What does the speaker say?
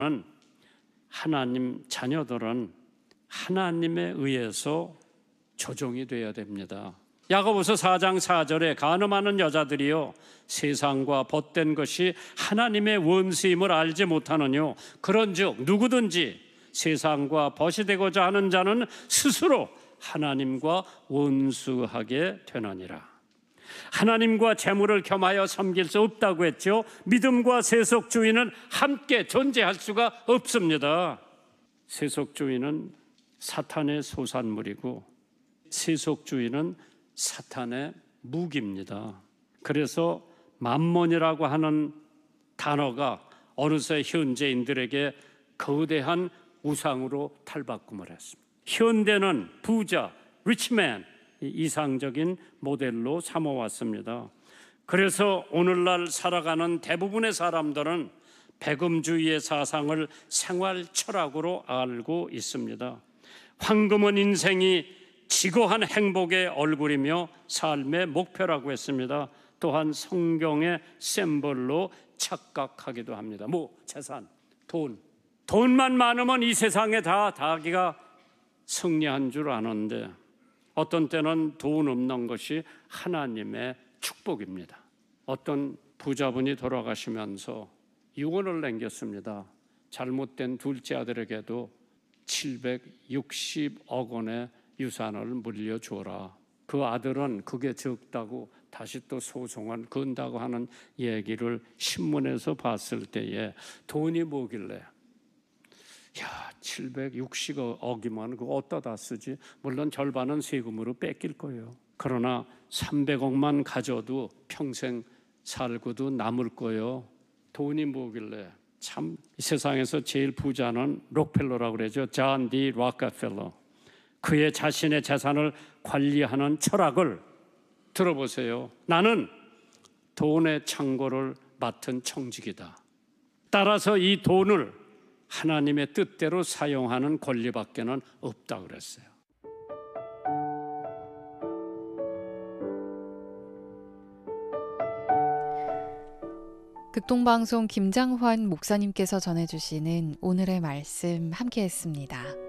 하나님 자녀들은 하나님에 의해서 조종이 되어야 됩니다. 야고보서 4장 4절에 간음하는 여자들이여 세상과 벗된 것이 하나님의 원수임을 알지 못하느뇨. 그런즉 누구든지 세상과 벗이 되고자 하는 자는 스스로 하나님과 원수하게 되느니라. 하나님과 재물을 겸하여 섬길 수 없다고 했죠. 믿음과 세속주의는 함께 존재할 수가 없습니다. 세속주의는 사탄의 소산물이고 세속주의는 사탄의 무기입니다. 그래서 만몬이라고 하는 단어가 어느새 현재인들에게 거대한 우상으로 탈바꿈을 했습니다. 현대는 부자, 리치맨, 이상적인 모델로 삼아왔습니다. 그래서 오늘날 살아가는 대부분의 사람들은 배금주의의 사상을 생활 철학으로 알고 있습니다. 황금은 인생이 지고한 행복의 얼굴이며 삶의 목표라고 했습니다. 또한 성경의 심볼로 착각하기도 합니다. 재산, 돈만 많으면 이 세상에 다 자기가 승리한 줄 아는데 어떤 때는 돈 없는 것이 하나님의 축복입니다. 어떤 부자분이 돌아가시면서 유언을 남겼습니다. 잘못된 둘째 아들에게도 760억 원의 유산을 물려주어라. 그 아들은 그게 적다고 다시 또 소송을 건다고 하는 얘기를 신문에서 봤을 때에 돈이 뭐길래 760억이면 그거 어디다 쓰지? 물론 절반은 세금으로 뺏길 거예요. 그러나 300억만 가져도 평생 살고도 남을 거예요. 돈이 뭐길래. 참 이 세상에서 제일 부자는 록펠러라고 그러죠. 존 D. 록펠러. 그의 자신의 재산을 관리하는 철학을 들어보세요. 나는 돈의 창고를 맡은 청직이다. 따라서 이 돈을 하나님의 뜻대로 사용하는 권리밖에는 없다 그랬어요. 극동방송 김장환 목사님께서 전해주시는 오늘의 말씀 함께했습니다.